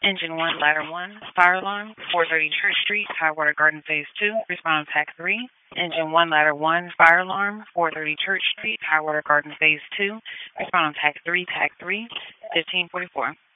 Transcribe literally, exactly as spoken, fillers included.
Engine one, ladder one, fire alarm, four thirty Church Street, Tidewater Garden Phase two, respond to TAC three. Engine one, ladder one, fire alarm, four thirty Church Street, Tidewater Garden Phase two, respond on TAC three, TAC three, fifteen forty-four.